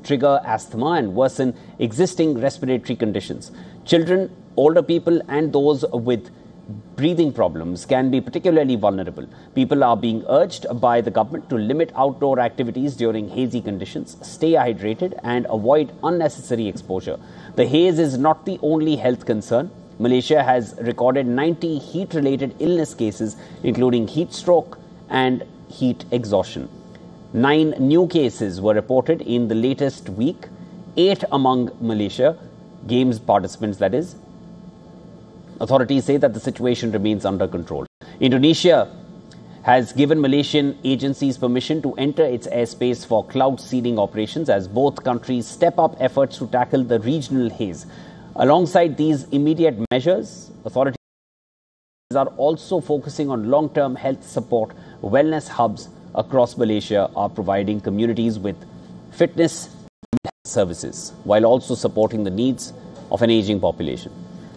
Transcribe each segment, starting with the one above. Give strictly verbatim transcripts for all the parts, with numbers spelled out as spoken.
trigger asthma and worsen existing respiratory conditions. Children, older people and those with breathing problems can be particularly vulnerable. People are being urged by the government to limit outdoor activities during hazy conditions, stay hydrated and avoid unnecessary exposure. The haze is not the only health concern. Malaysia has recorded ninety heat-related illness cases, including heat stroke and heat exhaustion. Nine new cases were reported in the latest week, eight among Malaysia Games participants, that is. Authorities say that the situation remains under control. Indonesia has given Malaysian agencies permission to enter its airspace for cloud seeding operations as both countries step up efforts to tackle the regional haze. Alongside these immediate measures, authorities are also focusing on long-term health support. Wellness hubs across Malaysia are providing communities with fitness services while also supporting the needs of an aging population.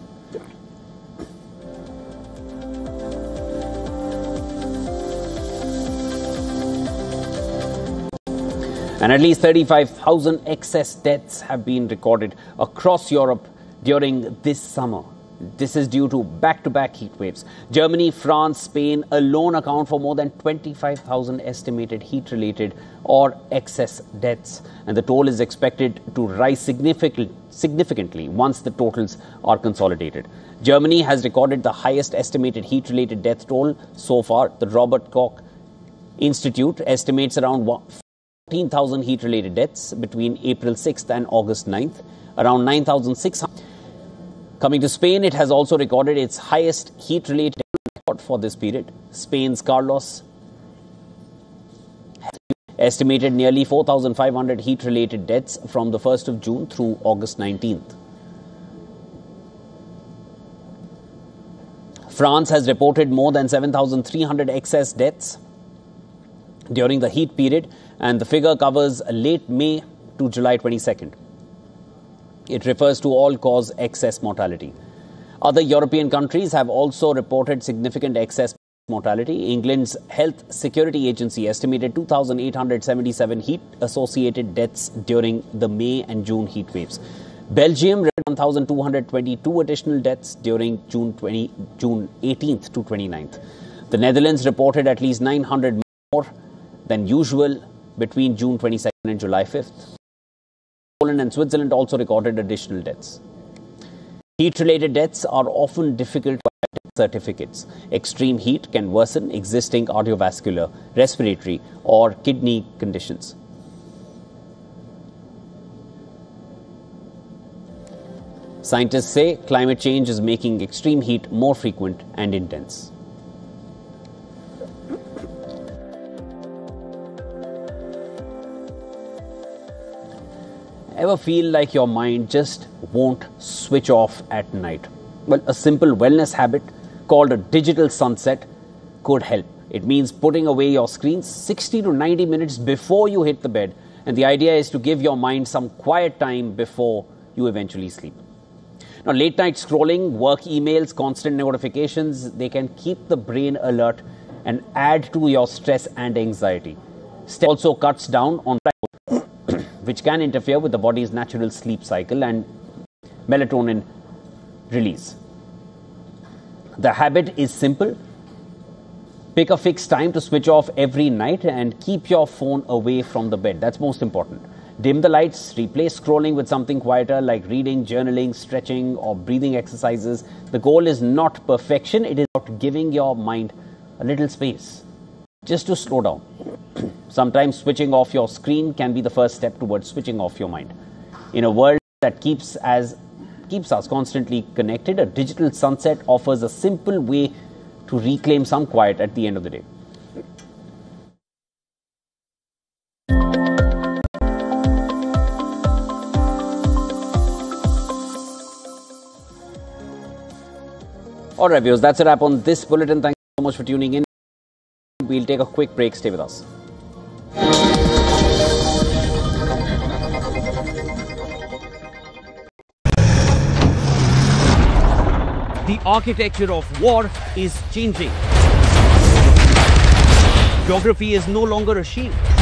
And at least thirty-five thousand excess deaths have been recorded across Europe during this summer. This is due to back-to-back heat waves. Germany, France, Spain alone account for more than twenty-five thousand estimated heat-related or excess deaths. And the toll is expected to rise significantly, significantly once the totals are consolidated. Germany has recorded the highest estimated heat-related death toll so far. The Robert Koch Institute estimates around fourteen thousand heat-related deaths between April sixth and August ninth, around nine thousand six hundred. Coming to Spain, it has also recorded its highest heat-related record for this period. Spain's Carlos has estimated nearly four thousand five hundred heat-related deaths from the first of June through August nineteenth. France has reported more than seven thousand three hundred excess deaths during the heat period, and the figure covers late May to July twenty-second. It refers to all-cause excess mortality. Other European countries have also reported significant excess mortality. England's Health Security Agency estimated two thousand eight hundred seventy-seven heat-associated deaths during the May and June heat waves. Belgium reported one thousand two hundred twenty-two additional deaths during June eighteenth to twenty-ninth. The Netherlands reported at least nine hundred more than usual between June twenty-second and July fifth. Poland and Switzerland also recorded additional deaths. Heat-related deaths are often difficult to get certificates. Extreme heat can worsen existing cardiovascular, respiratory or kidney conditions. Scientists say climate change is making extreme heat more frequent and intense. Ever feel like your mind just won't switch off at night? Well, a simple wellness habit called a digital sunset could help. It means putting away your screens sixty to ninety minutes before you hit the bed. And the idea is to give your mind some quiet time before you eventually sleep. Now, late night scrolling, work emails, constant notifications, they can keep the brain alert and add to your stress and anxiety. It also cuts down on which can interfere with the body's natural sleep cycle and melatonin release. The habit is simple. Pick a fixed time to switch off every night and keep your phone away from the bed. That's most important. Dim the lights, replace scrolling with something quieter like reading, journaling, stretching or breathing exercises. The goal is not perfection. It is about giving your mind a little space just to slow down. Sometimes switching off your screen can be the first step towards switching off your mind. In a world that keeps as keeps us constantly connected, a digital sunset offers a simple way to reclaim some quiet at the end of the day. All right, viewers, that's a wrap on this bulletin. Thank you so much for tuning in. We'll take a quick break. Stay with us. The architecture of war is changing. Geography is no longer a shield.